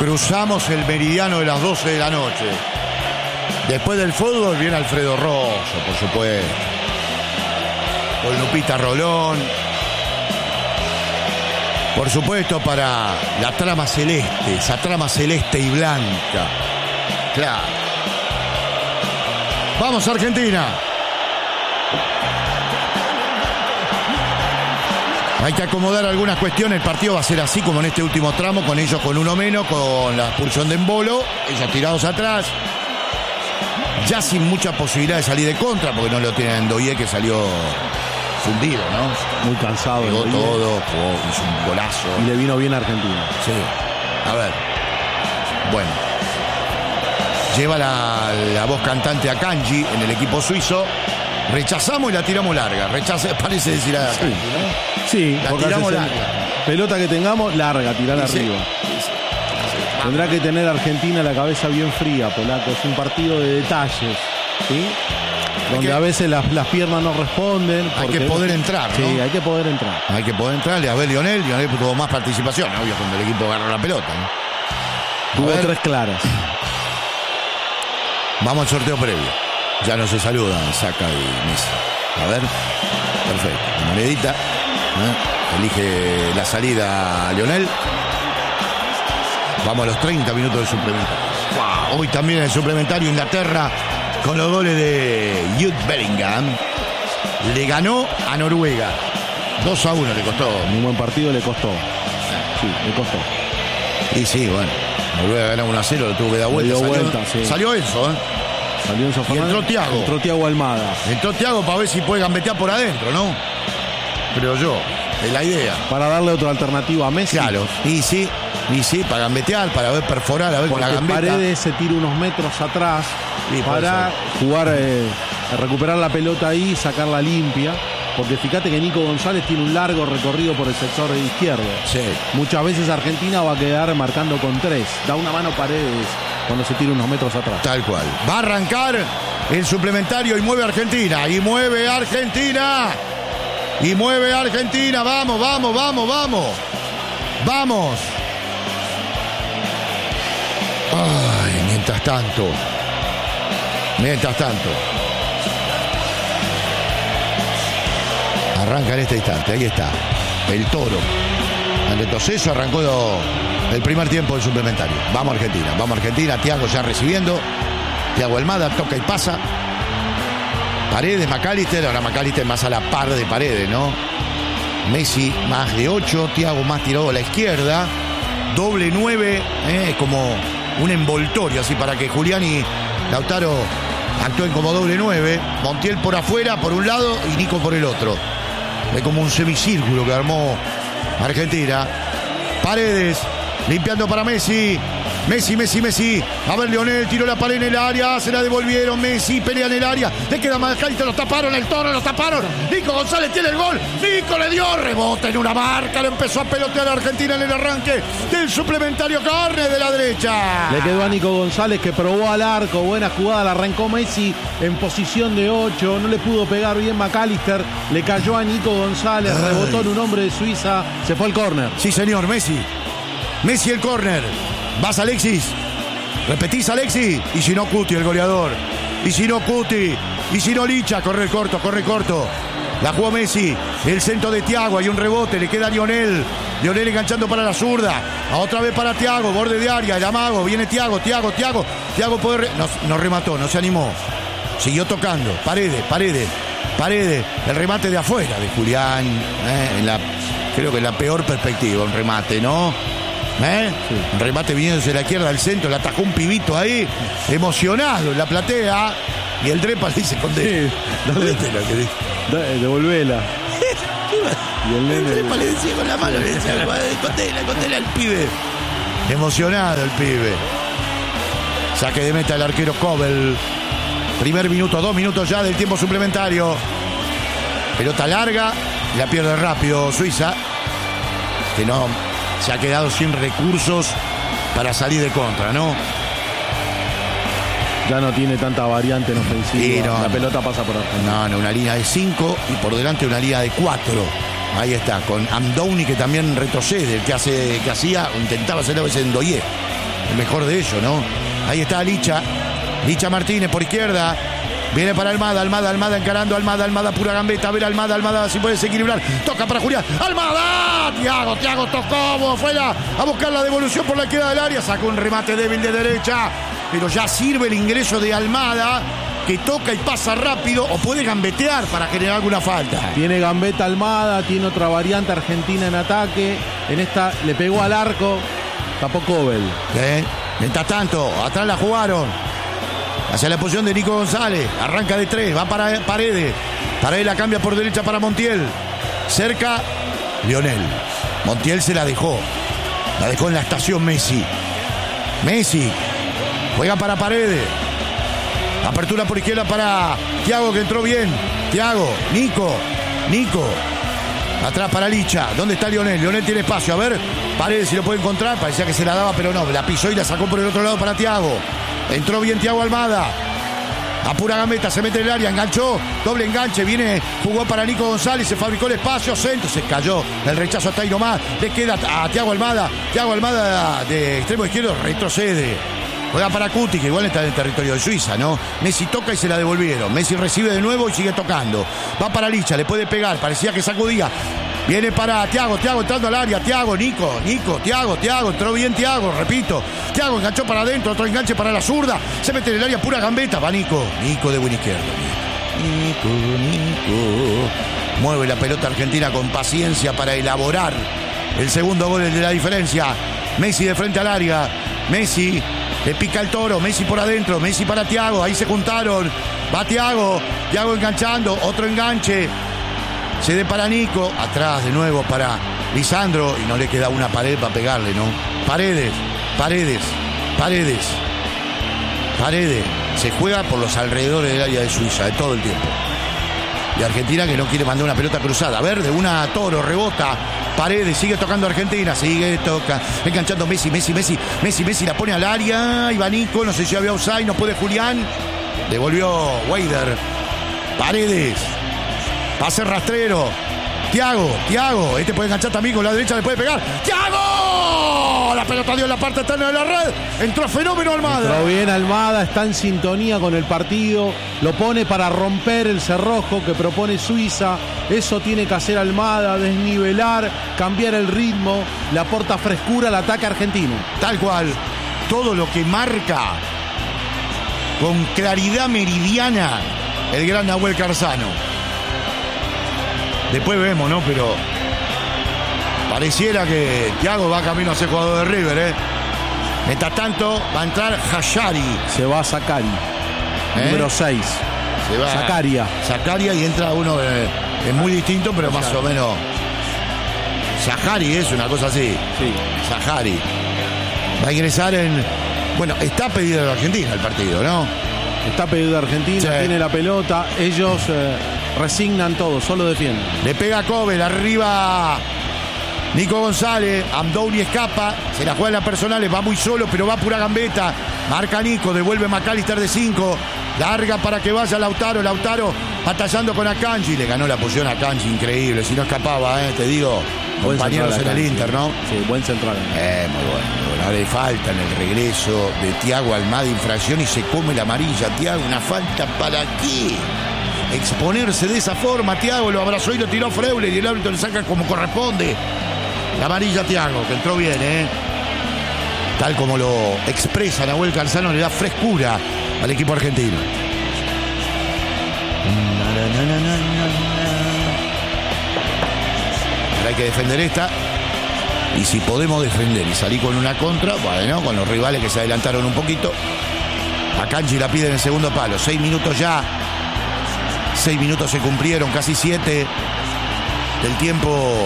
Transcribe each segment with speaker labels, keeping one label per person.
Speaker 1: Cruzamos el meridiano de las 12 de la noche. Después del fútbol viene Alfredo Rosso, por supuesto. Con Lupita Rolón. Por supuesto, para la trama celeste, esa trama celeste y blanca. Claro. Vamos, Argentina. Hay que acomodar algunas cuestiones. El partido va a ser así como en este último tramo, con ellos con uno menos, con la expulsión de Embolo, ellos tirados atrás. Ya sin mucha posibilidad de salir de contra, porque no lo tienen Ndoye, que salió fundido, ¿no?
Speaker 2: Muy cansado.
Speaker 1: Pegó todo, hizo un golazo.
Speaker 2: Y le vino bien a Argentina.
Speaker 1: Sí. A ver. Bueno. Lleva la voz cantante a Kanji en el equipo suizo. Rechazamos y la tiramos larga. Parece decir a Kanji, ¿no?
Speaker 2: Sí,
Speaker 1: la tiramos larga.
Speaker 2: Pelota que tengamos, larga, tirar arriba. Tendrá que tener Argentina la cabeza bien fría, Polaco. Es un partido de detalles, ¿sí? Donde a veces las piernas no responden.
Speaker 1: Hay que poder entrar, ¿no?
Speaker 2: Sí, hay que poder entrar.
Speaker 1: Hay que poder entrar. A ver, Lionel tuvo más participación, obvio, cuando el equipo agarró la pelota, ¿no?
Speaker 2: Tuvo 3 claras.
Speaker 1: Vamos al sorteo previo. Ya no se saludan, Saca y Messi. A ver. Perfecto. La monedita. Elige la salida a Lionel. Vamos a los 30 minutos del suplementario. Wow. Hoy también en el suplementario Inglaterra, con los goles de Jude Bellingham, le ganó a Noruega. 2-1 le costó.
Speaker 2: Un buen partido le costó. Sí, le costó.
Speaker 1: Y sí, bueno. Noruega ganó 1-0, lo tuvo que dar vuelta. Salió Enzo,
Speaker 2: Salió Enzo Fernández.
Speaker 1: Y entró Thiago.
Speaker 2: Entró Thiago Almada.
Speaker 1: Entró Thiago para ver si puede gambetear por adentro, ¿no? Creo yo. Es la idea.
Speaker 2: Para darle otra alternativa a Messi.
Speaker 1: Claro. Y sí, para gambetear, para ver perforar, a ver con la gambeta.
Speaker 2: Paredes se tira unos metros atrás para jugar, recuperar la pelota ahí y sacarla limpia. Porque fíjate que Nico González tiene un largo recorrido por el sector izquierdo.
Speaker 1: Sí.
Speaker 2: Muchas veces Argentina va a quedar marcando con 3. Da una mano Paredes cuando se tira unos metros atrás.
Speaker 1: Tal cual. Va a arrancar el suplementario y mueve Argentina. Y mueve Argentina. Y mueve Argentina. Vamos. Vamos. Ay, mientras tanto. Arranca en este instante, ahí está. El Toro. El retroceso arrancó el primer tiempo del suplementario. Vamos Argentina. Thiago ya recibiendo. Thiago Almada toca y pasa. Paredes, McAllister. Ahora McAllister más a la par de Paredes, ¿no? Messi más de 8. Thiago más tirado a la izquierda. Doble 9. Como un envoltorio así para que Julián y Lautaro actúen como doble 9. Montiel por afuera, por un lado, y Nico por el otro. Es como un semicírculo que armó Argentina. Paredes, limpiando para Messi. Messi. A ver, Lionel tiró la pared en el área, se la devolvieron. Messi pelea en el área. Le queda McAllister, lo taparon, el Toro lo taparon. Nico González tiene el gol. Nico le dio rebote en una marca. Le empezó a pelotear a Argentina en el arranque del suplementario. Córner de la derecha.
Speaker 2: Le quedó a Nico González, que probó al arco. Buena jugada, la arrancó Messi en posición de 8. No le pudo pegar bien McAllister. Le cayó a Nico González. Rebotó en un hombre de Suiza. Se fue al córner.
Speaker 1: Sí, señor, Messi el córner. Vas, Alexis. Repetís, Alexis. Y si no, Cuti, el goleador. Y si no, Cuti. Y si no, Licha. Corre corto. La jugó Messi. El centro de Thiago. Hay un rebote. Le queda a Lionel. Lionel enganchando para la zurda. Otra vez para Thiago. Borde de área. El amago. Viene Thiago. Thiago puede... No remató. No se animó. Siguió tocando. Paredes. El remate de afuera de Julián. Creo que en la peor perspectiva. Un remate, ¿no? Sí. Un remate viniéndose de la izquierda al centro, le atajó un pibito ahí, emocionado en la platea, y el Trepa le dice, condena.
Speaker 2: Sí, devolvela.
Speaker 1: Y el Trepa le decía con la mano, le decía, condena al pibe. Emocionado el pibe. Saque de meta el arquero Kobel. Primer minuto, 2 minutos ya del tiempo suplementario. Pelota larga, la pierde rápido Suiza, que no... se ha quedado sin recursos para salir de contra, ¿no?
Speaker 2: Ya no tiene tanta variante en ofensiva. La pelota pasa por Argentina.
Speaker 1: No, una línea de 5 y por delante una línea de 4. Ahí está, con Amdouni, que también retrocede, el que hacía, intentaba hacer a veces Ndoye. el mejor de ellos, ¿no? Ahí está Licha Martínez por izquierda. Viene para Almada encarando Almada, pura gambeta. A ver Almada si puede equilibrar. Toca para Julián. ¡Almada! Thiago tocó, fuera a buscar la devolución por la izquierda del área. Sacó un remate débil de derecha. Pero ya sirve el ingreso de Almada, que toca y pasa rápido, o puede gambetear para generar alguna falta.
Speaker 2: Tiene gambeta Almada, tiene otra variante Argentina en ataque. En esta le pegó al arco, tapó Cobel.
Speaker 1: Mientras tanto, atrás la jugaron. Hacia la posición de Nico González. Arranca de 3, va para Paredes. Paredes la cambia por derecha para Montiel. Cerca, Lionel. Montiel se la dejó. La dejó en la estación Messi. Juega para Paredes. Apertura por izquierda para Thiago, que entró bien. Thiago, Nico. Atrás para Licha. ¿Dónde está Lionel? Lionel tiene espacio. A ver, Paredes si lo puede encontrar. Parecía que se la daba, pero no. La pisó y la sacó por el otro lado para Thiago. Entró bien Thiago Almada. A pura gambeta, se mete en el área, enganchó, doble enganche, jugó para Nico González, se fabricó el espacio, centro, se cayó, el rechazo hasta ahí nomás, le queda a Thiago Almada de extremo izquierdo, retrocede, juega para Cuti, que igual está en el territorio de Suiza, ¿no? Messi toca y se la devolvieron, Messi recibe de nuevo y sigue tocando, va para Licha, le puede pegar, parecía que sacudía. Viene para Thiago entrando al área, Thiago, Nico, Thiago, entró bien Thiago, repito. Thiago enganchó para adentro, otro enganche para la zurda. Se mete en el área, pura gambeta, va Nico de buen izquierdo. Nico. Mueve la pelota argentina con paciencia para elaborar el segundo gol de la diferencia. Messi de frente al área, Messi le pica el toro, Messi por adentro, Messi para Thiago, ahí se juntaron. Va Thiago enganchando, otro enganche. Se dé para Nico, atrás de nuevo para Lisandro y no le queda una pared para pegarle, ¿no? Paredes. Se juega por los alrededores del área de Suiza, de todo el tiempo. Y Argentina que no quiere mandar una pelota cruzada. A ver, de una Toro, rebota. Paredes, sigue tocando Argentina, toca. Enganchando Messi, la pone al área. Y va Nico, no sé si había offside, no puede Julián. Devolvió Weider. Paredes. Pase rastrero. Thiago. Este puede enganchar también con la derecha, le puede pegar. ¡Thiago! La pelota dio en la parte externa de la red. Entró fenómeno Almada.
Speaker 2: Entró bien Almada, está en sintonía con el partido. Lo pone para romper el cerrojo que propone Suiza. Eso tiene que hacer Almada, desnivelar, cambiar el ritmo. Le aporta frescura al ataque argentino.
Speaker 1: Tal cual. Todo lo que marca con claridad meridiana el gran Nahuel Carzano. Después vemos, ¿no? Pero pareciera que Thiago va camino a ser jugador de River, Mientras tanto, va a entrar Hashari.
Speaker 2: Se va Zacari. Número 6.
Speaker 1: Se va Zakaria y entra uno es muy distinto, pero más o menos. Zahari es una cosa así.
Speaker 2: Sí.
Speaker 1: Zahari. Va a ingresar en. Bueno, está pedido de Argentina el partido, ¿no?
Speaker 2: Está pedido de Argentina, sí. Tiene la pelota. Ellos resignan todo, solo defienden.
Speaker 1: Le pega Cobel, arriba Nico González. Amdouni escapa, se la juega en la personal, va muy solo, pero va pura gambeta. Marca Nico, devuelve McAllister de 5. Larga para que vaya Lautaro batallando con Akanji. Le ganó la posición a Akanji, increíble. Si no escapaba, te digo. Buen compañeros en el Inter, ¿no?
Speaker 2: Sí, buen central.
Speaker 1: Muy bueno. Ahora le falta en el regreso de Thiago Almada, infracción y se come la amarilla. Thiago, ¿una falta para qué? Exponerse de esa forma. Thiago lo abrazó y lo tiró Freuler y el árbitro le saca como corresponde. La amarilla a Thiago, que entró bien, Tal como lo expresa Nahuel Carzano, le da frescura al equipo argentino. Ahora hay que defender esta. Y si podemos defender y salir con una contra, bueno, con los rivales que se adelantaron un poquito. Akanji la pide en el segundo palo. 6 minutos ya. 6 minutos se cumplieron, casi 7 del tiempo.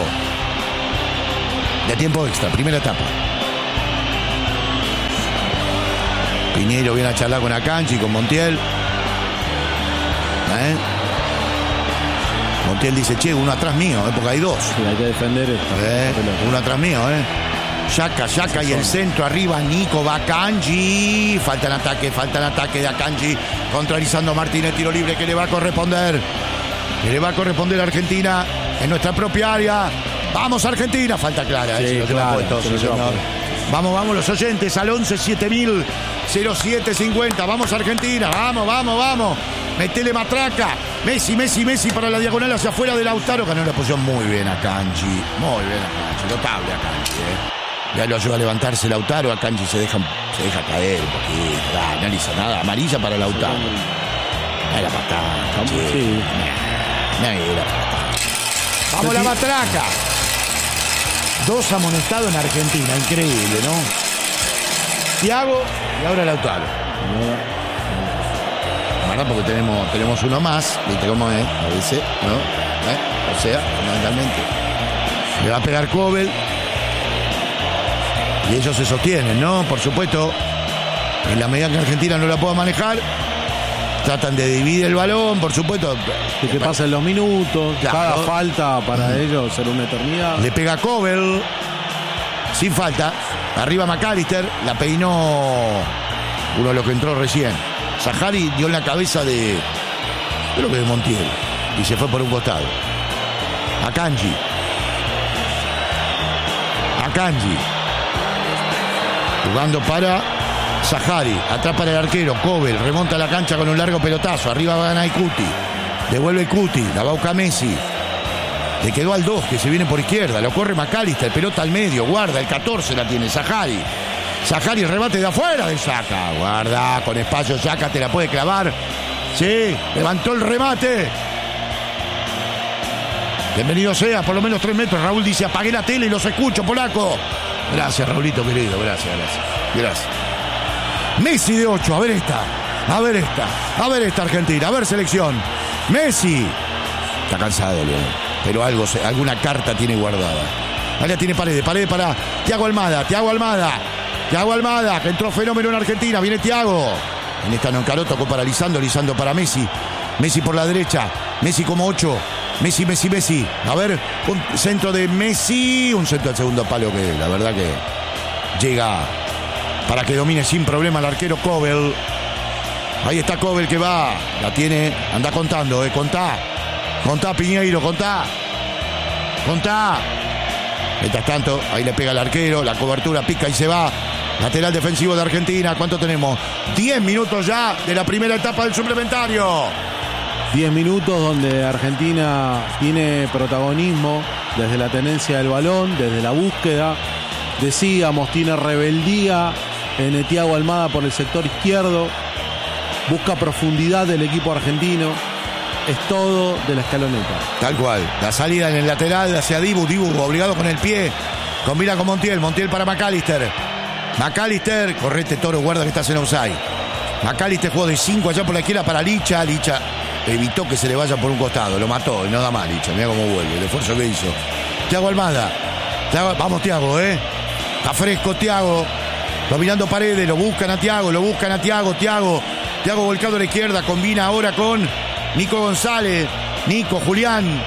Speaker 1: De tiempo extra, primera etapa. Piñeiro viene a charlar con Akanji, con Montiel. Montiel dice, uno atrás mío, porque hay 2.
Speaker 2: Sí, hay que defender esto.
Speaker 1: Uno atrás mío, Yaka y el centro arriba, Nico, va Akanji. Falta el ataque de Akanji contra Lisandro Martínez, tiro libre que le va a corresponder. A Argentina en nuestra propia área. Vamos Argentina, falta clara,
Speaker 2: sí, claro,
Speaker 1: Vamos los oyentes al 11 7000 0750. Vamos Argentina, vamos. Metele matraca. Messi para la diagonal hacia afuera de Lautaro. Ganó la posición muy bien a Kanji. Notable a Kanji, Ya lo ayuda a levantarse Lautaro. A Kanji se deja caer un poquito. No le hizo nada. Amarilla para Lautaro. No era patada.
Speaker 2: Sí.
Speaker 1: No era patada. Vamos la matraca. 2 amonestados en Argentina. Increíble, ¿no? Thiago y ahora Lautaro. ¿Verdad? Porque tenemos uno más. ¿Viste cómo es? A veces, ¿no? O sea, fundamentalmente. Le va a pegar Kobel. Y ellos se sostienen, ¿no? Por supuesto, en la medida que Argentina no la pueda manejar, tratan de dividir el balón, por supuesto.
Speaker 2: Que pasen los minutos,
Speaker 1: claro.
Speaker 2: Cada falta para ellos será una eternidad.
Speaker 1: Le pega Kobel, sin falta. Arriba McAllister, la peinó uno de los que entró recién. Sahari dio en la cabeza creo que de Montiel, y se fue por un costado. Akanji. Jugando para Sahari, atrás para el arquero, Kobel, remonta la cancha con un largo pelotazo, arriba va a ganar Cuti, devuelve Cuti, la va a buscar Messi, le quedó al 2 que se viene por izquierda, lo corre McAllister, pelota al medio, guarda, el 14 la tiene Sahari, rebate de afuera de Xhaka, guarda, con espacio Xhaka te la puede clavar, sí, levantó el remate. Bienvenido sea, por lo menos 3 metros. Raúl dice, apagué la tele y los escucho, polaco. Gracias, Raulito querido, gracias. Messi de 8, a ver esta Argentina, a ver selección. Messi. Está cansado, León, pero alguna carta tiene guardada. Allá tiene paredes para Thiago Almada, que entró fenómeno en Argentina, viene Thiago. En esta no encaró, tocó para Lisandro para Messi. Messi por la derecha, Messi como 8. Messi. A ver, un centro de Messi. Un centro al segundo palo que la verdad que llega para que domine sin problema el arquero Kobel. Ahí está Kobel que va. La tiene, anda contando, contá Piñeiro, contá. Mientras tanto, ahí le pega el arquero, la cobertura pica y se va. Lateral defensivo de Argentina. ¿Cuánto tenemos? 10 minutos ya de la primera etapa del suplementario.
Speaker 2: 10 minutos donde Argentina tiene protagonismo desde la tenencia del balón, desde la búsqueda. Decíamos, tiene rebeldía en Thiago Almada por el sector izquierdo. Busca profundidad del equipo argentino. Es todo de la escaloneta.
Speaker 1: Tal cual. La salida en el lateral hacia Dibu obligado con el pie. Combina con Montiel para McAllister, correte Toro, guarda que estás en offside. McAllister jugó de 5 allá por la izquierda para Licha evitó que se le vaya por un costado, lo mató y no da mal, Licha, mira cómo vuelve, el esfuerzo que hizo. Thiago Almada, vamos Thiago, está fresco Thiago, dominando paredes, lo buscan a Thiago, Thiago volcado a la izquierda, combina ahora con Nico González, Julián,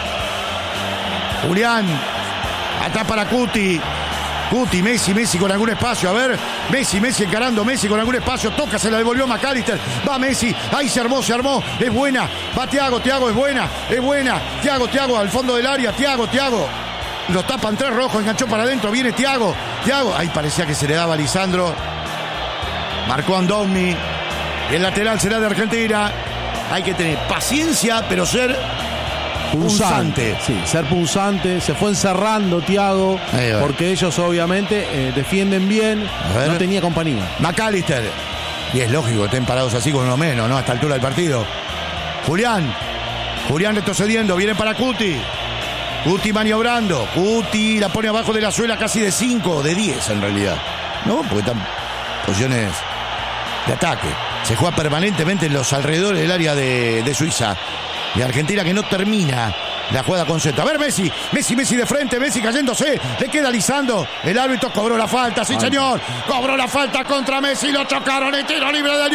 Speaker 1: atrás para Cuti, Messi con algún espacio, a ver, Messi encarando, Messi con algún espacio, toca, se la devolvió McAllister, va Messi, ahí se armó, es buena, va Thiago, es buena, Thiago al fondo del área, Thiago, lo tapan 3 rojos, enganchó para adentro, viene Thiago, ahí parecía que se le daba a Lisandro, marcó Andoni, el lateral será de Argentina, hay que tener paciencia, pero ser punzante.
Speaker 2: Sí, ser punzante. Se fue encerrando Thiago, porque ellos obviamente defienden bien. No tenía compañía.
Speaker 1: McAllister. Y es lógico que estén parados así con uno menos, ¿no? A esta altura del partido. Julián retrocediendo. Viene para Cuti maniobrando. Cuti la pone abajo de la suela casi de 5, de 10 en realidad. ¿No? Porque están posiciones de ataque. Se juega permanentemente en los alrededores del área de Suiza. De Argentina que no termina la jugada con Z. A ver Messi de frente, Messi cayéndose, le queda Lisandro, el árbitro cobró la falta, sí señor, cobró la falta contra Messi, lo chocaron, el tiro libre de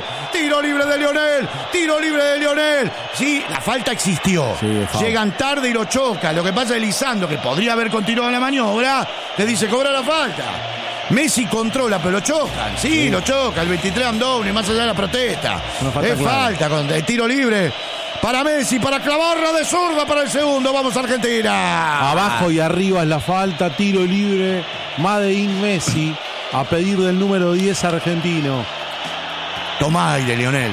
Speaker 1: Lionel, sí, la falta existió, sí, llegan tarde y lo chocan, lo que pasa es Lisandro, que podría haber continuado la maniobra, le dice cobra la falta. Messi controla, pero lo chocan, sí. Lo choca, el 23 Andoni, más allá de la protesta, es falta con el tiro libre para Messi, para clavarla de zurda para el segundo. Vamos Argentina.
Speaker 2: Abajo y arriba es la falta, tiro libre Made in Messi, a pedir del número 10 argentino.
Speaker 1: Toma aire, Lionel.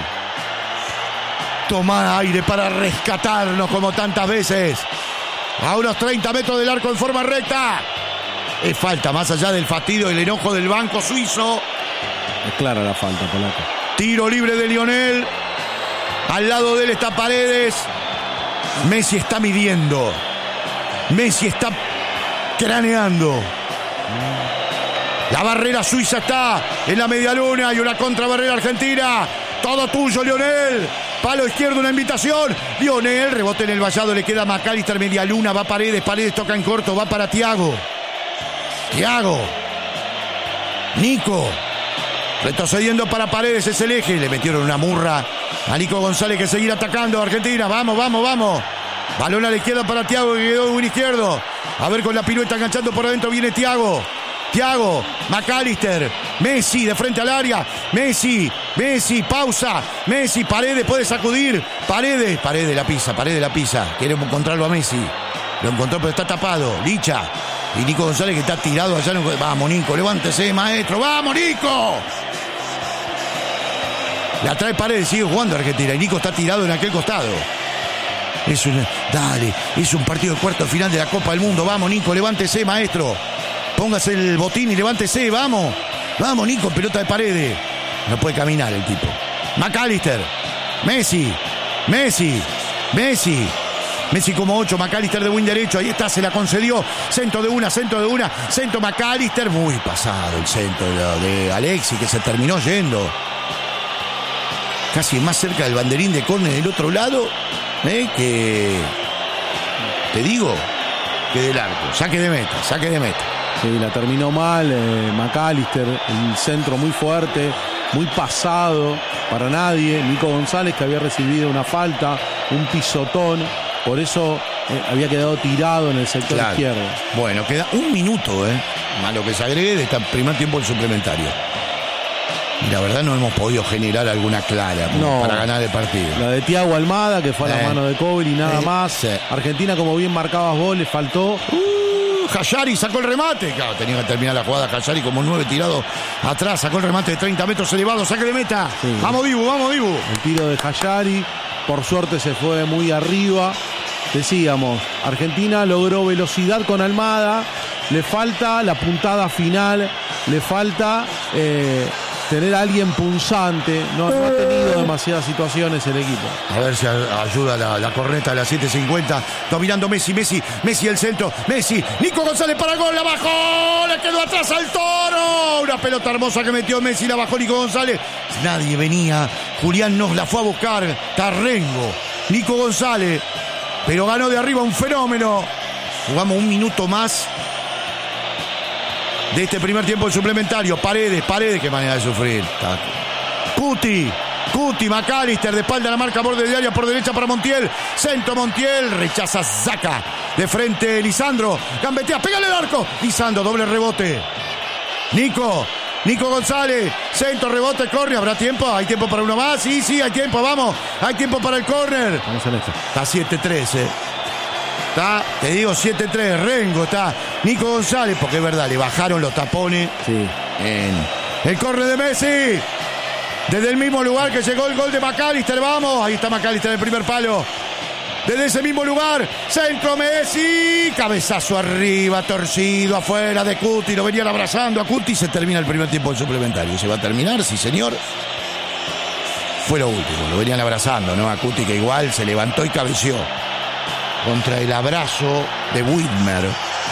Speaker 1: Toma aire para rescatarnos como tantas veces. A unos 30 metros del arco en forma recta. Es falta, más allá del fastidio y el enojo del banco suizo.
Speaker 2: Es clara la falta, polaco.
Speaker 1: Tiro libre de Lionel. Al lado de él está Paredes. Messi está midiendo. Messi está craneando. La barrera suiza está en la medialuna y una contrabarrera argentina. Todo tuyo, Lionel. Palo izquierdo, una invitación. Lionel, rebote en el vallado, le queda McAllister, medialuna, va Paredes. Paredes toca en corto, va para Thiago. Thiago. Nico. Retrocediendo para Paredes, es el eje. Le metieron una murra a Nico González, que seguir atacando. Argentina, vamos. Balón a la izquierda para Thiago, que quedó en un izquierdo. A ver, con la pirueta enganchando por adentro viene Thiago, McAllister, Messi de frente al área, Messi, pausa, Messi, Paredes puede sacudir, Paredes la pisa, quiere encontrarlo a Messi, lo encontró pero está tapado, Licha, y Nico González que está tirado allá, vamos Nico, levántese maestro, vamos Nico. La trae Paredes, sigue jugando Argentina y Nico está tirado en aquel costado. Es un partido de cuarto final de la Copa del Mundo, vamos Nico, levántese maestro. Póngase el botín y levántese, vamos. Vamos, Nico, pelota de Paredes. No puede caminar el tipo. McAllister. Messi como 8, McAllister de wing derecho. Ahí está, se la concedió. Centro de una. Centro McAllister. Muy pasado el centro de Alexis, que se terminó yendo. Casi más cerca del banderín de córner del otro lado. Que... Te digo, que del arco. Saque de meta.
Speaker 2: Sí, la terminó mal, McAllister, el centro muy fuerte, muy pasado para nadie. Nico González, que había recibido una falta, un pisotón, por eso había quedado tirado en el sector izquierdo.
Speaker 1: Bueno, queda un minuto, más lo que se agregue de este primer tiempo del suplementario. Y la verdad no hemos podido generar alguna clara para ganar el partido.
Speaker 2: La de Thiago Almada, que fue a la mano de Kobe y nada más.
Speaker 1: Sí.
Speaker 2: Argentina, como bien marcabas vos, le faltó...
Speaker 1: Jayari sacó el remate. Claro, tenía que terminar la jugada. Jayari como 9 tirado atrás. Sacó el remate de 30 metros elevado. Saque de meta. Sí. Vamos, Dibu. El
Speaker 2: tiro de Jayari. Por suerte se fue muy arriba. Decíamos, Argentina logró velocidad con Almada. Le falta la puntada final. Le falta tener a alguien punzante. No ha tenido demasiadas situaciones el equipo.
Speaker 1: A ver si ayuda la corneta de la 7:50. Dominando Messi el centro. Messi, Nico González para el gol, la bajó, le quedó atrás al Toro. Una pelota hermosa que metió Messi, la bajó Nico González. Nadie venía. Julián nos la fue a buscar. Tarrengo. Nico González. Pero ganó de arriba un fenómeno. Jugamos un minuto más de este primer tiempo del suplementario. Paredes, qué manera de sufrir. Cuti, McAllister de espalda a la marca borde de área por derecha para Montiel. Centro Montiel, rechaza Zaca. De frente Lisandro, gambetea, pégale el arco. Lisandro, doble rebote. Nico González, centro, rebote, córner. ¿Habrá tiempo? ¿Hay tiempo para uno más? Sí, hay tiempo, vamos. Hay tiempo para el córner.
Speaker 2: Vamos en esto.
Speaker 1: Está 7-3, Está, te digo, 7-3, Rengo está. Nico González, porque es verdad, le bajaron los tapones.
Speaker 2: Sí.
Speaker 1: En el córner de Messi. Desde el mismo lugar que llegó el gol de McAllister, vamos. Ahí está McAllister en el primer palo. Desde ese mismo lugar, centro Messi. Cabezazo arriba, torcido, afuera de Cuti. Lo venían abrazando a Cuti. Se termina el primer tiempo del suplementario. ¿Se va a terminar? Sí, señor. Fue lo último. Lo venían abrazando, ¿no? A Cuti, que igual se levantó y cabeció contra el abrazo de Whitmer.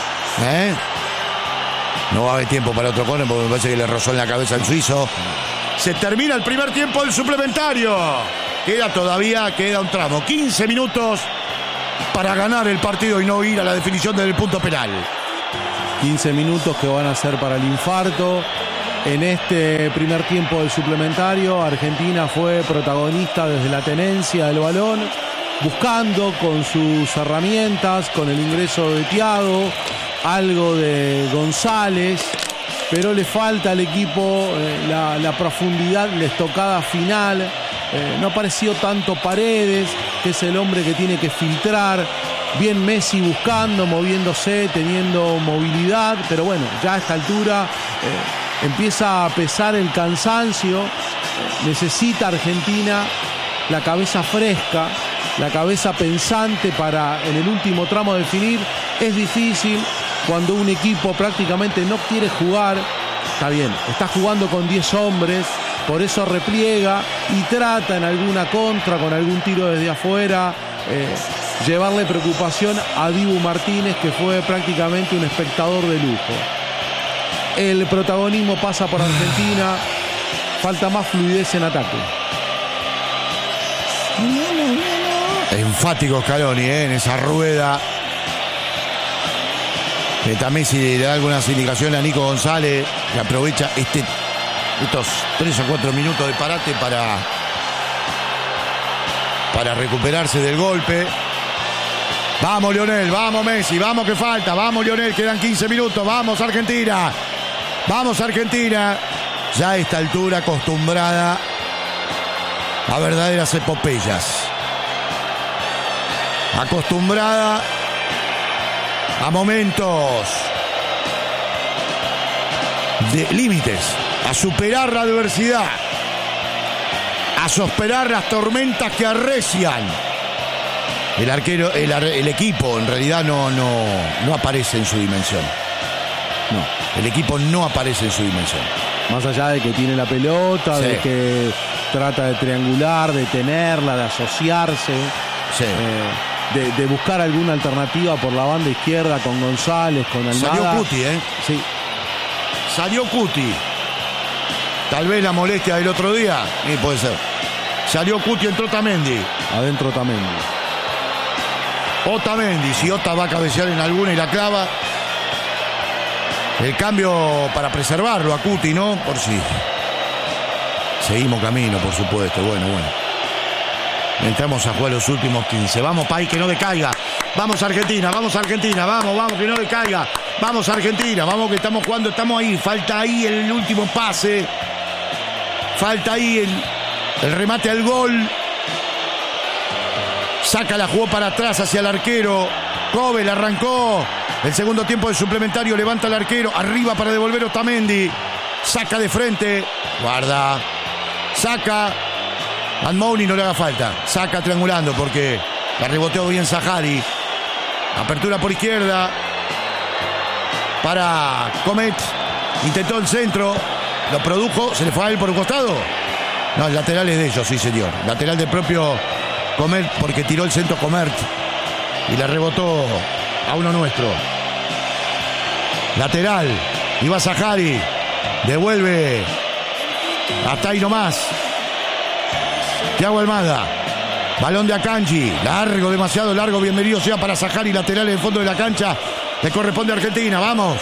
Speaker 1: No va a haber tiempo para otro córner porque me parece que le rozó en la cabeza al suizo. Se termina el primer tiempo del suplementario. Queda un tramo. 15 minutos para ganar el partido y no ir a la definición del punto penal.
Speaker 2: 15 minutos que van a ser para el infarto. En este primer tiempo del suplementario, Argentina fue protagonista desde la tenencia del balón, buscando con sus herramientas, con el ingreso de Thiago, algo de González, pero le falta al equipo la profundidad, la estocada final. No apareció tanto Paredes, que es el hombre que tiene que filtrar. bien Messi buscando, moviéndose, teniendo movilidad, pero bueno, ya a esta altura empieza a pesar el cansancio. Necesita Argentina la cabeza fresca, la cabeza pensante para en el último tramo definir. Es difícil cuando un equipo prácticamente no quiere jugar. Está bien, está jugando con 10 hombres, por eso repliega y trata en alguna contra, con algún tiro desde afuera, llevarle preocupación a Dibu Martínez, que fue prácticamente un espectador de lujo. El protagonismo pasa por Argentina, falta más fluidez en ataque.
Speaker 1: Enfático Scaloni, en esa rueda. Messi le da algunas indicaciones a Nico González, que aprovecha estos 3 o 4 minutos de parate para recuperarse del golpe. Vamos Lionel, vamos Messi, vamos que falta, vamos Lionel, quedan 15 minutos, vamos Argentina, vamos Argentina. Ya a esta altura acostumbrada a verdaderas epopeyas, acostumbrada a momentos de límites, a superar la adversidad, a superar las tormentas que arrecian. El arquero, el equipo en realidad no aparece en su dimensión. No, el equipo no aparece en su dimensión.
Speaker 2: Más allá de que tiene la pelota,
Speaker 1: sí,
Speaker 2: de que trata de triangular, de tenerla, de asociarse,
Speaker 1: sí,
Speaker 2: de buscar alguna alternativa por la banda izquierda con González, con Almada.
Speaker 1: Salió Cuti,
Speaker 2: Sí.
Speaker 1: Salió Cuti. Tal vez la molestia del otro día, puede ser. Salió Cuti, entró Otamendi.
Speaker 2: Adentro Otamendi.
Speaker 1: Otamendi, si Ota va a cabecear en alguna y la clava. El cambio para preservarlo a Cuti, ¿no? Por si. Seguimos camino, por supuesto. Bueno. Entramos a jugar los últimos 15. Vamos, país, que no decaiga. Vamos, Argentina, vamos, que no decaiga. Vamos, Argentina, vamos, que estamos jugando, estamos ahí. Falta ahí el último pase. Falta ahí el remate al gol. Saca, la jugó para atrás hacia el arquero. Kobel arrancó. El segundo tiempo del suplementario, levanta el arquero. Arriba para devolver Otamendi. Saca de frente. Guarda. Saca. Anmouni no le haga falta. Saca triangulando porque la reboteó bien Zahari. Apertura por izquierda para Comet. Intentó el centro. Lo produjo. Se le fue a él por un costado. No, el lateral es de ellos, sí señor. Lateral del propio Comet porque tiró el centro Comert. Y la rebotó a uno nuestro. Lateral. Iba Zahari. Devuelve. Hasta ahí nomás. Thiago Almada. Balón de Akanji. Largo, demasiado largo. Bienvenido sea para Zahari. Lateral en el fondo de la cancha. Le corresponde a Argentina. Vamos.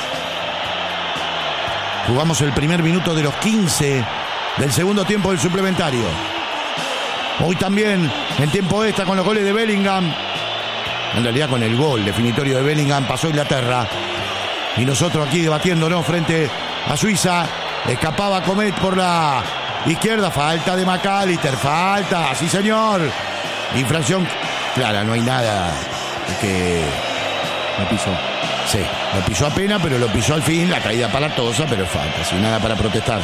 Speaker 1: Jugamos el primer minuto de los 15 del segundo tiempo del suplementario. Hoy también en tiempo extra con los goles de Bellingham. En realidad con el gol definitorio de Bellingham pasó Inglaterra. Y nosotros aquí debatiéndonos frente a Suiza. Escapaba Comet por la izquierda. Falta de McAllister. Falta. Sí, señor. Infracción clara. No hay nada que...
Speaker 2: Lo pisó.
Speaker 1: Sí, lo pisó apenas, pero lo pisó al fin. La caída aparatosa, pero falta. Sin nada para protestar.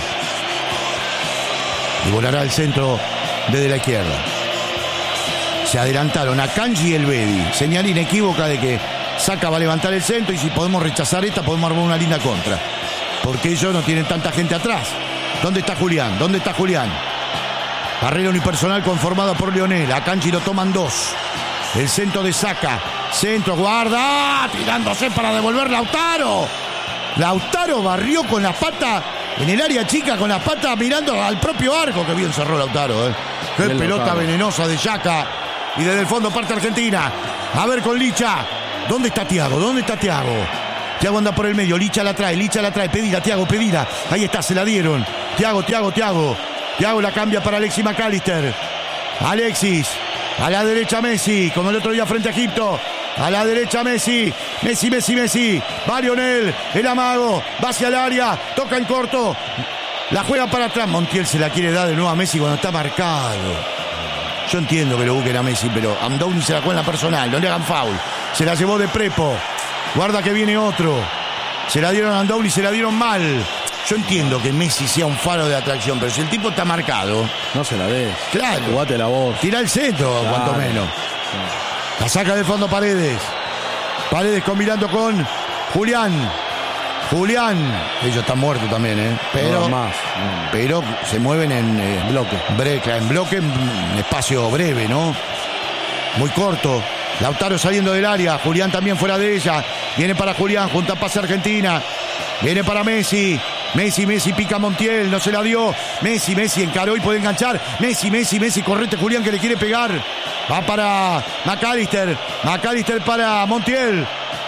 Speaker 1: Y volará al centro desde la izquierda. Se adelantaron Akanji y el Bebi. Señal inequívoca de que Saka va a levantar el centro y si podemos rechazar esta, podemos armar una linda contra. Porque ellos no tienen tanta gente atrás. ¿Dónde está Julián? ¿Dónde está Julián? Barrera unipersonal conformada por Lionel. Akanji lo toman 2. El centro de Saka. Centro, guarda. Tirándose para devolver Lautaro. Lautaro barrió con las patas en el área chica, con las patas mirando al propio arco. Que bien cerró Lautaro, Qué bien pelota Lautaro. Venenosa de Saka. Y desde el fondo parte Argentina. A ver con Licha. ¿Dónde está Thiago? ¿Dónde está Thiago? Thiago anda por el medio. Licha la trae. Pedila, Thiago, pedila. Ahí está, se la dieron. Thiago. Thiago la cambia para Alexis McAllister. Alexis. A la derecha Messi. Como el otro día frente a Egipto. A la derecha Messi. Messi. Va Lionel. El amago. Va hacia el área. Toca en corto. La juega para atrás. Montiel se la quiere dar de nuevo a Messi cuando está marcado. Yo entiendo que lo busquen a Messi, pero Amdouni se la juega en la personal. No le hagan foul. Se la llevó de Prepo. Guarda que viene otro. Se la dieron a Andouli y se la dieron mal. Yo entiendo que Messi sea un faro de atracción, pero si el tipo está marcado...
Speaker 2: No se la des.
Speaker 1: Claro.
Speaker 2: Jugate la voz.
Speaker 1: Tira el centro,
Speaker 2: Claro.
Speaker 1: cuanto menos. La saca de fondo Paredes. Paredes combinando con Julián. Ellos están muertos también, pero,
Speaker 2: No, más.
Speaker 1: pero se mueven en
Speaker 2: Bloque.
Speaker 1: en bloque, en espacio breve, ¿no? Muy corto. Lautaro saliendo del área, Julián también fuera de ella. Viene para Julián, junto a pase Argentina. Viene para Messi. Messi pica a Montiel, no se la dio. Messi encaró y puede enganchar. Messi, correte Julián que le quiere pegar. Va para McAllister para Montiel.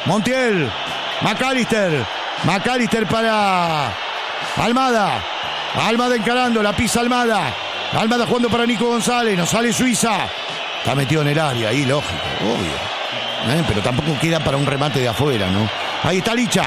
Speaker 1: McAllister para Almada encarando, la pisa Almada jugando para Nico González, nos sale Suiza. Está metido en el área, ahí lógico, obvio. Pero tampoco queda para un remate de afuera, ¿no? Ahí está Licha,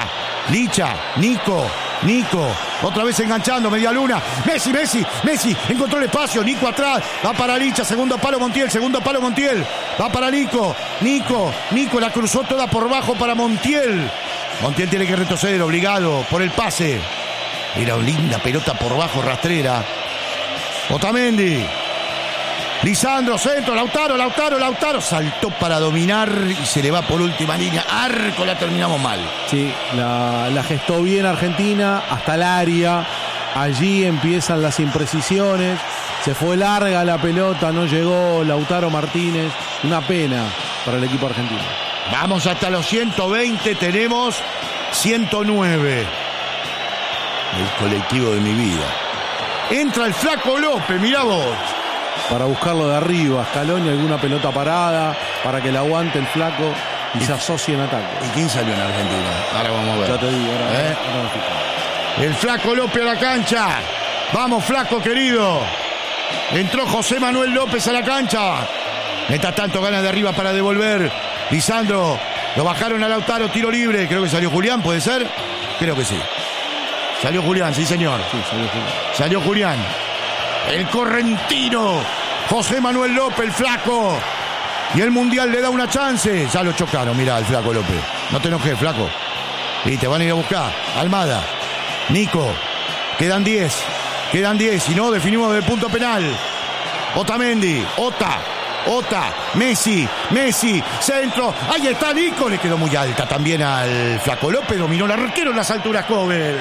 Speaker 1: Nico, otra vez enganchando, media luna. Messi, encontró el espacio, Nico atrás, va para Licha, segundo palo Montiel, va para Nico, la cruzó toda por bajo para Montiel. Montiel tiene que retroceder, obligado por el pase. Era una linda pelota por bajo, rastrera. Otamendi. Lisandro, centro, Lautaro. Saltó para dominar y se le va por última línea. Arco, la terminamos mal.
Speaker 2: Sí, la gestó bien Argentina hasta el área. Allí empiezan las imprecisiones. Se fue larga la pelota, no llegó Lautaro Martínez. Una pena para el equipo argentino.
Speaker 1: Vamos hasta los 120, tenemos 109. El colectivo de mi vida. Entra el Flaco López, mirá vos.
Speaker 2: Para buscarlo de arriba, Scaloni, alguna pelota parada, para que la aguante el Flaco y se asocie en ataque.
Speaker 1: ¿Y quién salió en Argentina? Ahora vamos a ver.
Speaker 2: Ya te digo, ahora me fijo.
Speaker 1: El Flaco López a la cancha. Vamos, Flaco querido. Entró José Manuel López a la cancha. Mientras tanto, ganas de arriba para devolver. Lisandro, lo bajaron a Lautaro, tiro libre. Creo que salió Julián, ¿puede ser? Creo que sí. Salió Julián, sí señor.
Speaker 2: Sí,
Speaker 1: Salió Julián. El correntino. José Manuel López, el Flaco. Y el Mundial le da una chance. Ya lo chocaron, mirá, el Flaco López. No te enojes, Flaco. Y te van a ir a buscar. Almada. Nico. Quedan 10. Si no, definimos del punto penal. Otamendi. Ota, Messi, centro, ahí está Nico, le quedó muy alta también al Flaco López, dominó el arquero en las alturas Cover.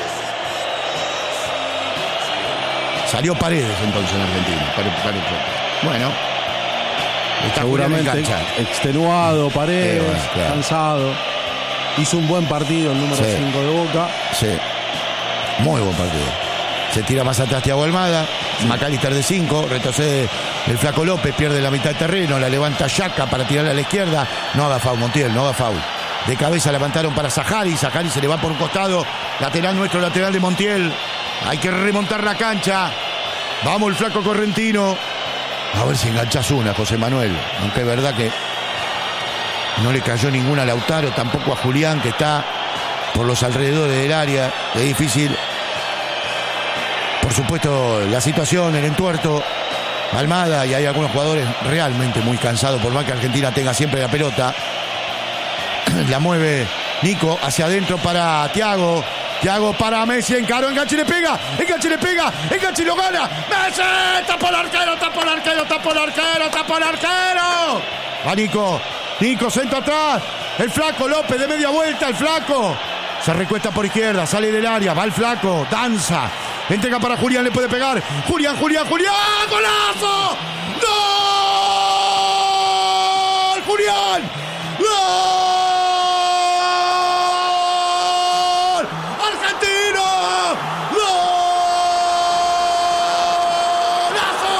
Speaker 1: Salió Paredes entonces en Argentina. Bueno, está
Speaker 2: seguramente extenuado, Paredes,
Speaker 1: claro.
Speaker 2: Cansado. Hizo un buen partido el número 5 de Boca.
Speaker 1: Sí, muy buen partido. Se tira más atrás Thiago Almada. McAllister de 5, retrocede el Flaco López, pierde la mitad del terreno, la levanta Yaka para tirarla a la izquierda. No haga foul, Montiel, no haga foul. De cabeza levantaron para Sahari se le va por un costado. Lateral de Montiel. Hay que remontar la cancha. Vamos el Flaco Correntino. A ver si enganchas una, José Manuel. Aunque es verdad que no le cayó ninguna a Lautaro, tampoco a Julián, que está por los alrededores del área. Es difícil. Por supuesto, la situación, el entuerto, Almada, y hay algunos jugadores realmente muy cansados, por más que Argentina tenga siempre la pelota. La mueve Nico hacia adentro para Thiago para Messi, encaró, enganche y le pega, enganche y lo gana. ¡Messi! ¡Tapa el arquero! Va Nico, centro atrás. El Flaco López de media vuelta, el Flaco. Se recuesta por izquierda, sale del área, va el Flaco, danza. Entrega para Julián, le puede pegar. Julián, ¡golazo! ¡Gol! ¡Julián! ¡Gol! ¡Argentino! ¡Golazo!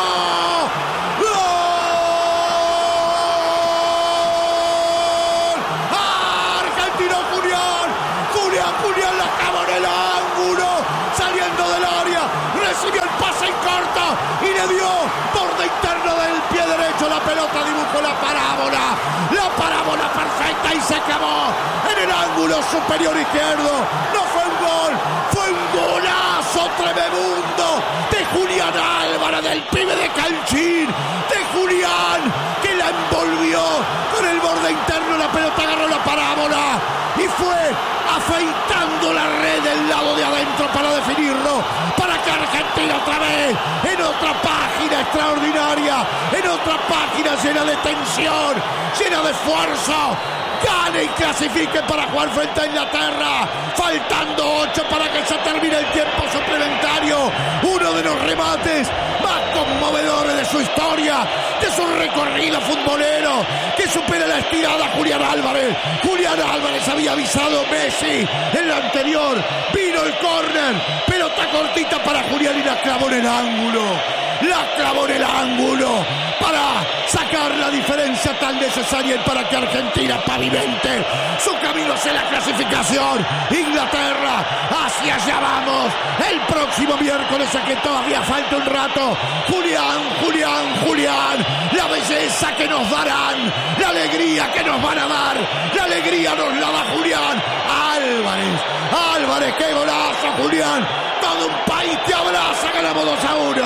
Speaker 1: ¡Gol! ¡Argentino Julián la acabó en el ángulo! Saliendo del área, recibió el pase en corto y le dio borde interno del pie derecho. La pelota dibujó la parábola perfecta y se acabó en el ángulo superior izquierdo. No fue un gol, fue un golazo tremebundo de Julián Álvarez, del pibe de Calchín, de Julián, que la envolvió volvió con el borde interno, la pelota agarró la parábola y fue afeitando la red del lado de adentro para definirlo, para que Argentina otra vez, en otra página extraordinaria, en otra página llena de tensión, llena de esfuerzo, gane y clasifique para jugar frente a Inglaterra, faltando 8 para que se termine el tiempo suplementario. Uno de los remates más conmovedores de su historia, de su recorrido futbolero, que supera la estirada Julián Álvarez. Julián Álvarez había avisado a Messi en la anterior, vino el córner, pelota cortita para Julián y la clavó en el ángulo. La clavó en el ángulo para sacar la diferencia tan necesaria y para que Argentina pavimente su camino hacia la clasificación. Inglaterra, hacia allá vamos. El próximo miércoles, a que todavía falta un rato. Julián, la belleza que nos darán, la alegría que nos van a dar, la alegría nos la da Julián Álvarez, qué golazo, Julián. Todo un país te abraza, ganamos 2-1.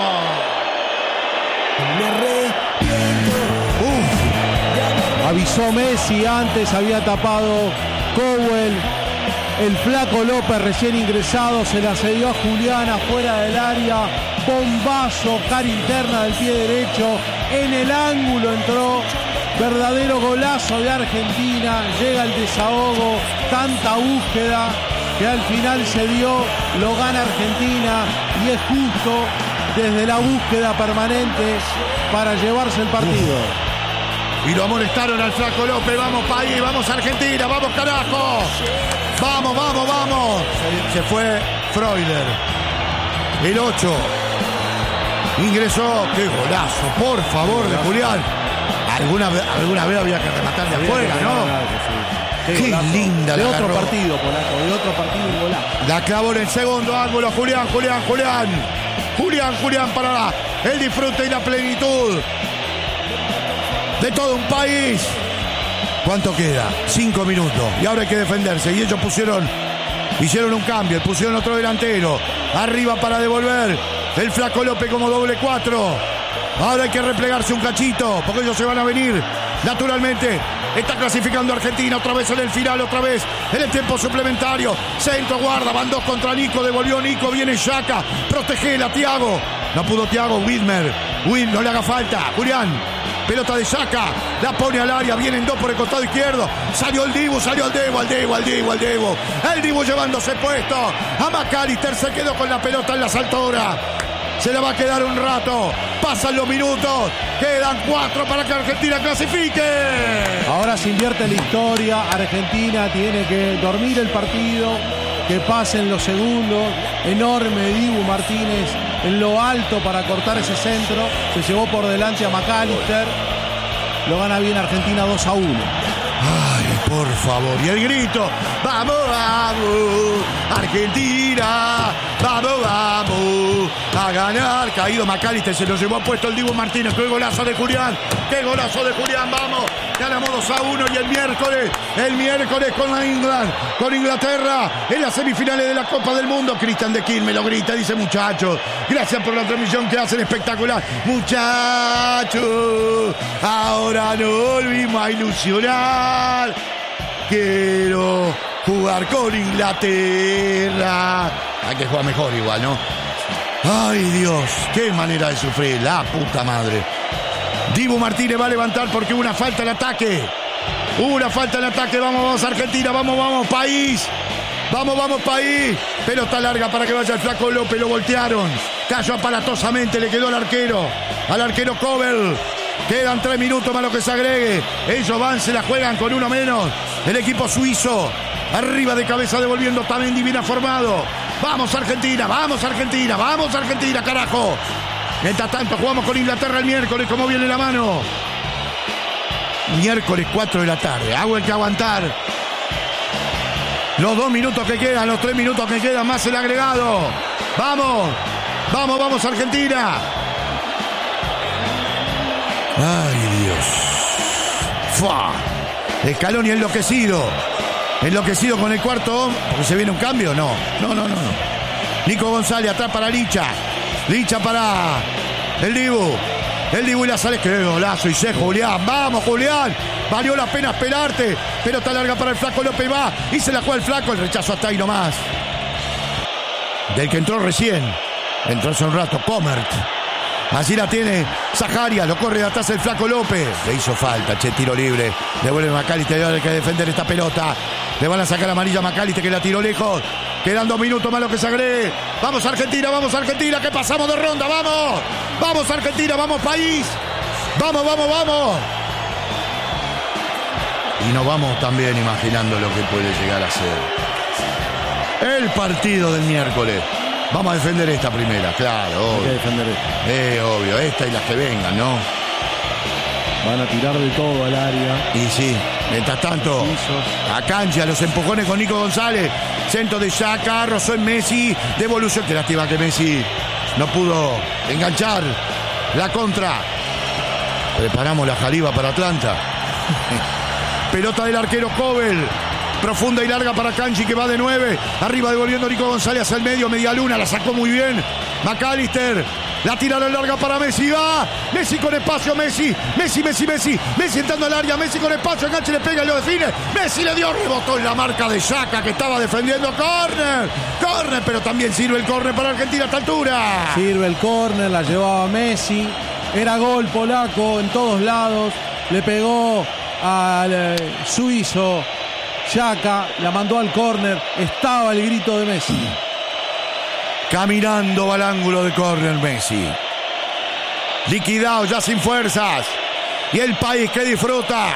Speaker 2: Avisó Messi antes, había tapado Cowell. El flaco López, recién ingresado, se la cedió a Julián afuera del área. Bombazo, cara interna del pie derecho. En el ángulo entró. Verdadero golazo de Argentina. Llega el desahogo. Tanta búsqueda que al final se dio. Lo gana Argentina y es justo desde la búsqueda permanente para llevarse el partido.
Speaker 1: Y lo amonestaron al flaco López. Vamos país, vamos Argentina, vamos carajo. Vamos. Se fue Freuler. El 8. Ingresó. Qué golazo, por favor, de Julián. Alguna vez había que rematar de afuera, ¿no? Qué linda la
Speaker 2: de otro
Speaker 1: agarró.
Speaker 2: partido, Polaco, de otro partido y golazo.
Speaker 1: La clavó en el segundo ángulo. Julián para el disfrute y la plenitud de todo un país. ¿Cuánto queda? 5 minutos. Y ahora hay que defenderse. Y ellos hicieron un cambio, pusieron otro delantero. Arriba para devolver. El flaco López como doble 4. Ahora hay que replegarse un cachito, porque ellos se van a venir. Naturalmente, está clasificando Argentina otra vez en el final, otra vez en el tiempo suplementario. Centro, guarda, van 2 contra Nico, devolvió Nico, viene Xhaka, protegela Thiago. No pudo Thiago, Widmer, no le haga falta. Julián, pelota de Xhaka, la pone al área, vienen 2 por el costado izquierdo. Salió el Dibu, al Dibu. El Dibu llevándose puesto. A McAllister, se quedó con la pelota en las alturas. Se la va a quedar un rato. Pasan los minutos. Quedan 4 para que Argentina clasifique.
Speaker 2: Ahora se invierte la historia. Argentina tiene que dormir el partido. Que pasen los segundos. Enorme Dibu Martínez en lo alto para cortar ese centro. Se llevó por delante a McAllister. Lo gana bien Argentina 2-1.
Speaker 1: Ay, por favor. Y el grito. Vamos, Argentina. Vamos a ganar. Caído McAllister, se lo llevó puesto el Dibu Martínez. Qué golazo de Julián. Vamos. Ganamos 2-1 y el miércoles con Inglaterra en las semifinales de la Copa del Mundo. Cristian de Quil me lo grita, dice: muchachos, gracias por la transmisión que hacen espectacular. Muchachos, ahora nos volvimos a ilusionar. Quiero jugar con Inglaterra. Hay que jugar mejor igual, ¿no? Ay, Dios, qué manera de sufrir, la puta madre. Dibu Martínez va a levantar porque hubo una falta en ataque. Vamos Argentina, vamos país. Vamos país. Pelota larga para que vaya el flaco López, lo voltearon. Cayó aparatosamente, le quedó al arquero Cowell. Quedan 3 minutos más lo que se agregue. Ellos se la juegan con uno menos. El equipo suizo, arriba de cabeza devolviendo también divina formado. Vamos Argentina, carajo. Mientras tanto jugamos con Inglaterra el miércoles, como viene la mano. Miércoles 4 de la tarde, hay que aguantar. Los 2 minutos que quedan, los 3 minutos que quedan, más el agregado. Vamos Argentina. Ay, Dios. ¡Fua! Scaloni enloquecido con el cuarto. ¿Porque se viene un cambio? No. Nico González atrás para Licha para el Dibu. El Dibu y la Sales, que golazo. Y Julián, vamos Julián. Valió la pena esperarte. Pelota larga para el Flaco López, va. Y se la juega el Flaco, el rechazo hasta ahí nomás. Del que entró recién. Entró hace un rato, Comert. Así la tiene Zaharia, lo corre de atrás el Flaco López. Le hizo falta, tiro libre. Devuelve McAllister, hay que defender esta pelota. Le van a sacar amarilla a McAllister, que la tiró lejos. Quedan 2 minutos más lo que se agregue. Vamos Argentina, que pasamos de ronda, vamos. Vamos Argentina, vamos país. Vamos. Y nos vamos también imaginando lo que puede llegar a ser el partido del miércoles. Vamos a defender esta primera, claro, obvio.
Speaker 2: Hay que defender esta.
Speaker 1: Obvio, esta y las que vengan, ¿no?
Speaker 2: Van a tirar de todo al área.
Speaker 1: Y sí, mientras tanto, a cancha, los empujones con Nico González. Centro de Xhaka, rozó en Messi. Devolución, qué lástima que Messi no pudo enganchar la contra. Preparamos la jaliba para Atlanta. Pelota del arquero Kobel. Profunda y larga para Kanji, que va de 9. Arriba devolviendo Nico González hacia el medio. Media luna, la sacó muy bien McAllister. La tiraron larga para Messi. Va Messi con espacio. Messi entrando al área. Messi con espacio. Enganche, le pega y lo define. Messi le dio, rebotó en la marca de Xhaka, que estaba defendiendo. Córner, pero también sirve el córner para Argentina a esta altura.
Speaker 2: Sirve el córner, la llevaba Messi. Era gol polaco en todos lados. Le pegó al suizo Xhaka, la mandó al córner. Estaba el grito de Messi.
Speaker 1: Caminando al ángulo de córner Messi. Liquidado, ya sin fuerzas. Y el país que disfruta.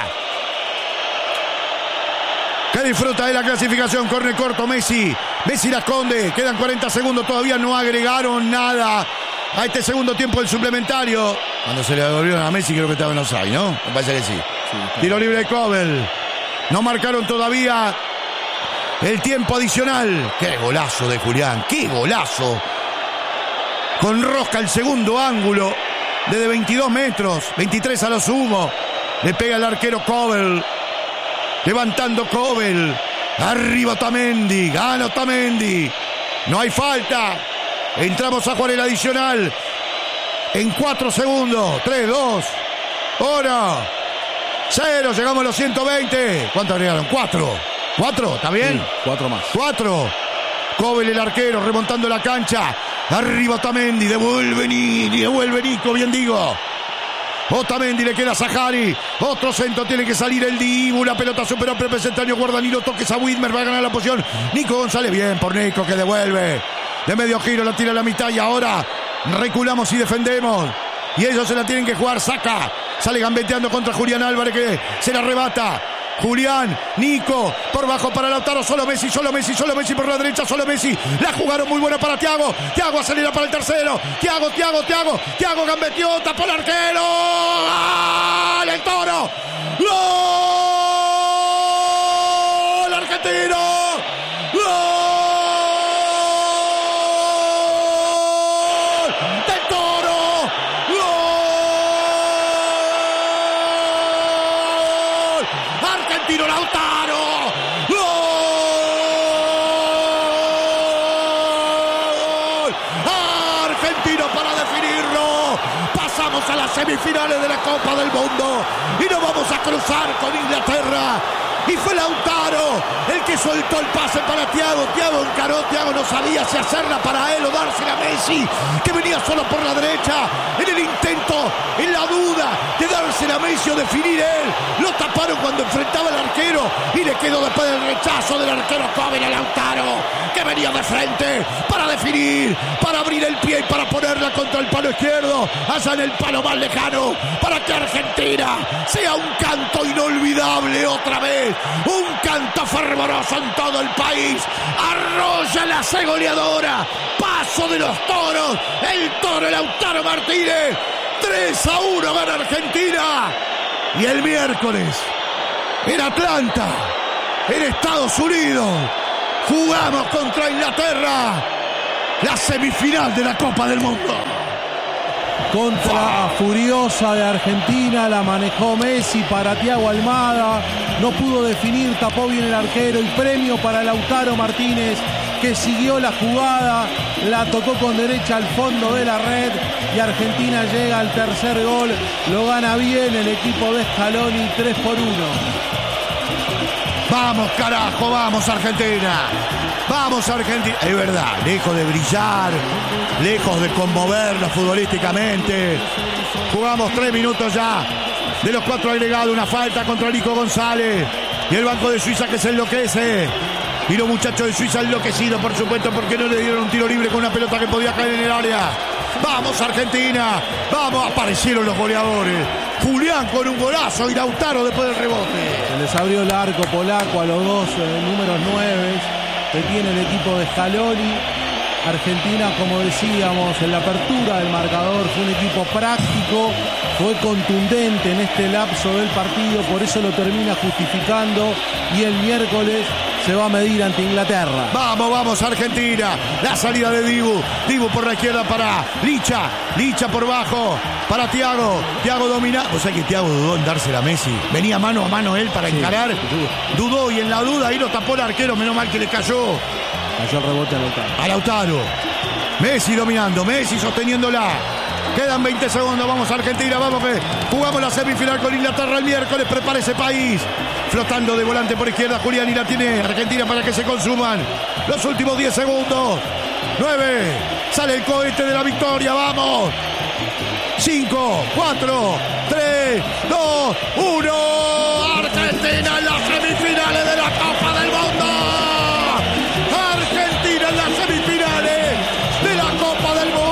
Speaker 1: De la clasificación. Córner corto Messi. Messi la esconde. Quedan 40 segundos. Todavía no agregaron nada a este segundo tiempo del suplementario. Cuando se le devolvieron a Messi, creo que estaba en offside, ¿no? Me parece que sí. Tiro libre de Kobel. No marcaron todavía el tiempo adicional. ¡Qué golazo de Julián! ¡Qué golazo! Con rosca el segundo ángulo. Desde 22 metros. 23 a lo sumo. Le pega el arquero Kobel. Levantando Kobel. Arriba Otamendi. Gana Otamendi. No hay falta. Entramos a jugar el adicional. En 4 segundos. 3, 2, 1. 0, llegamos a los 120. ¿Cuánto agregaron? 4. ¿4? ¿Está bien?
Speaker 2: Sí, 4 más.
Speaker 1: 4. Kobel, el arquero, remontando la cancha. Arriba Otamendi, devuelve Nico, bien digo. Otamendi, le queda a Zahari. Otro centro, tiene que salir el Dibu. La pelota superó Pepe Centraño, guarda Nilo, toques a Widmer, va a ganar la posición. Nico González, bien por Nico, que devuelve. De medio giro, la tira a la mitad y ahora reculamos y defendemos. Y ellos se la tienen que jugar. Saca. Sale gambeteando contra Julián Álvarez, que se la arrebata. Julián, Nico, por bajo para Lautaro, solo Messi por la derecha, solo Messi. La jugaron muy buena para Thiago. Thiago acelera para el tercero. Thiago gambeteó, tapó el arquero. ¡Gol! ¡El Toro! ¡Gol! ¡Argentino! Lautaro, ¡gol! Argentino para definirlo. Pasamos a las semifinales de la Copa del Mundo y nos vamos a cruzar con Inglaterra. Y fue Lautaro el que soltó el pase para Thiago. Thiago encaró, Thiago no sabía si hacerla para él o dársela a Messi, que venía solo por la derecha. En el intento, en la duda de dársela a Messi o definir él, lo taparon cuando enfrentaba al arquero y le quedó después del rechazo del arquero Kobel a Lautaro, que venía de frente para definir, para abrir el pie y para ponerla contra el palo izquierdo, allá en el palo más lejano, para que Argentina sea un canto inolvidable otra vez. Un canto fervoroso en todo el país. Arrolla la C goleadora. Paso de los toros. El toro Lautaro Martínez. 3-1 gana Argentina. Y el miércoles, en Atlanta, en Estados Unidos, jugamos contra Inglaterra la semifinal de la Copa del Mundo.
Speaker 2: Contra furiosa de Argentina, la manejó Messi para Thiago Almada, no pudo definir, tapó bien el arquero. El premio para Lautaro Martínez, que siguió la jugada, la tocó con derecha al fondo de la red y Argentina llega al tercer gol. Lo gana bien el equipo de Scaloni, 3-1.
Speaker 1: Vamos, carajo, vamos Argentina. Vamos Argentina. Es verdad, lejos de brillar, lejos de conmovernos futbolísticamente. Jugamos 3 minutos ya. De los 4 agregados, una falta contra Nico González. Y el banco de Suiza que se enloquece. Y los muchachos de Suiza enloquecidos, por supuesto, porque no le dieron un tiro libre con una pelota que podía caer en el área. ¡Vamos, Argentina! ¡Vamos! Aparecieron los goleadores. Julián con un golazo y Lautaro después del rebote.
Speaker 2: Se les abrió el arco polaco a los dos números 9 que tiene el equipo de Scaloni. Argentina, como decíamos, en la apertura del marcador fue un equipo práctico, fue contundente en este lapso del partido, por eso lo termina justificando y el miércoles se va a medir ante Inglaterra.
Speaker 1: Vamos, vamos Argentina. La salida de Dibu. Dibu por la izquierda para Licha. Licha por bajo para Thiago. Thiago domina. O sea que Thiago dudó en dársela a Messi. Venía mano a mano él para encarar. Dudó y en la duda ahí lo tapó el arquero. Menos mal que le cayó.
Speaker 2: Cayó el rebote a Lautaro.
Speaker 1: A Lautaro. Messi dominando. Messi sosteniéndola. Quedan 20 segundos, vamos Argentina, vamos que jugamos la semifinal con Inglaterra el miércoles, prepara ese país. Flotando de volante por izquierda Julián y la tiene Argentina para que se consuman los últimos 10 segundos. 9, sale el cohete de la victoria, vamos. 5, 4, 3, 2, 1. Argentina en las semifinales de la Copa del Mundo. Argentina en las semifinales de la Copa del Mundo.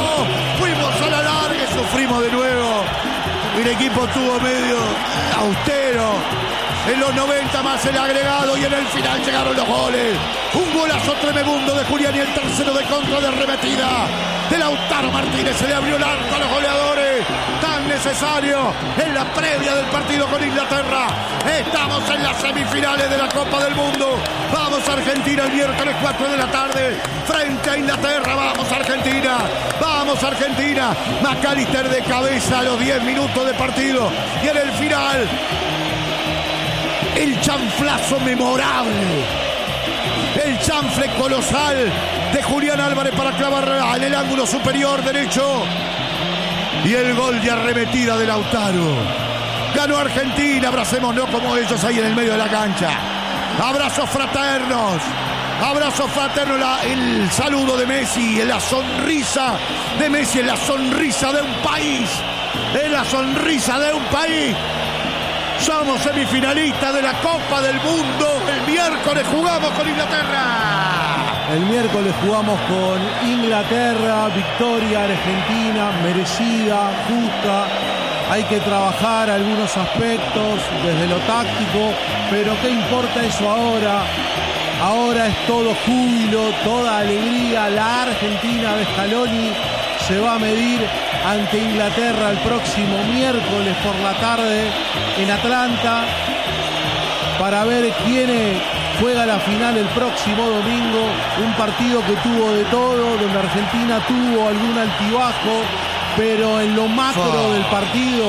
Speaker 1: Sufrimos de nuevo. El equipo estuvo medio austero. En los 90 más el agregado y en el final llegaron los goles. Un golazo tremendo de Julián y el tercero de contra de arremetida de Lautaro Martínez. Se le abrió el arco a los goleadores. Tan necesario en la previa del partido con Inglaterra. Estamos en las semifinales de la Copa del Mundo. Vamos Argentina el miércoles 4 de la tarde frente a Inglaterra. Vamos Argentina. Vamos Argentina. McAllister de cabeza a los 10 minutos de partido. Y en el final el chanflazo memorable. El chanfle colosal de Julián Álvarez para clavar en el ángulo superior derecho. Y el gol de arremetida de Lautaro. Ganó Argentina, abracémonos como ellos ahí en el medio de la cancha. Abrazos fraternos. Abrazos fraternos, el saludo de Messi, la sonrisa de Messi, la sonrisa de un país. Es la sonrisa de un país. Somos semifinalistas de la Copa del Mundo. El miércoles jugamos con Inglaterra.
Speaker 2: El miércoles jugamos con Inglaterra. Victoria argentina, merecida, justa. Hay que trabajar algunos aspectos desde lo táctico, pero ¿qué importa eso ahora? Ahora es todo júbilo, toda alegría. La Argentina de Scaloni se va a medir ante Inglaterra el próximo miércoles por la tarde en Atlanta para ver quién juega la final el próximo domingo. Un partido que tuvo de todo, donde Argentina tuvo algún altibajo, pero en lo macro del partido,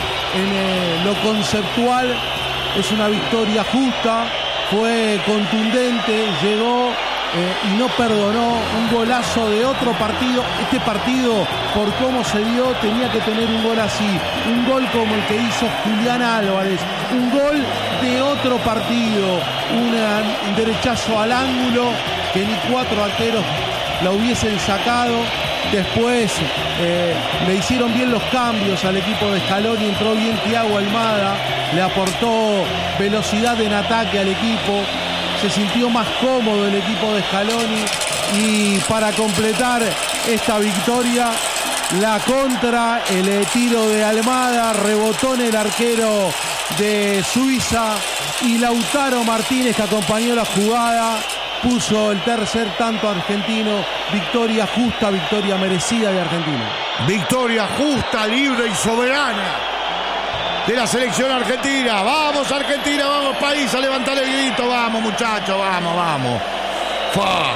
Speaker 2: en lo conceptual, es una victoria justa. Fue contundente, llegó y no perdonó. Un golazo de otro partido. Este partido, por cómo se dio, tenía que tener un gol así. Un gol como el que hizo Julián Álvarez. Un gol de otro partido. Un derechazo al ángulo que ni 4 arqueros la hubiesen sacado. Después le hicieron bien los cambios al equipo de Scaloni. Entró bien Thiago Almada. Le aportó velocidad en ataque al equipo. Se sintió más cómodo el equipo de Scaloni. Y para completar esta victoria, la contra, el tiro de Almada, rebotó en el arquero de Suiza. Y Lautaro Martínez, que acompañó la jugada, puso el tercer tanto argentino. Victoria justa, victoria merecida de Argentina.
Speaker 1: Victoria justa, libre y soberana de la selección argentina. Vamos Argentina, vamos país, a levantar el grito. Vamos muchachos, vamos, vamos. ¡Fua!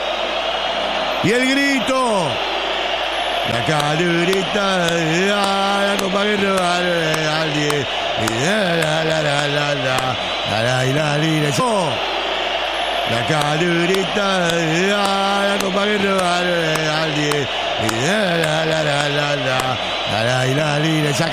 Speaker 1: Y el grito. La calurita de la copa que no vale al 10. La cadurita, la copa que no vale, alguien. La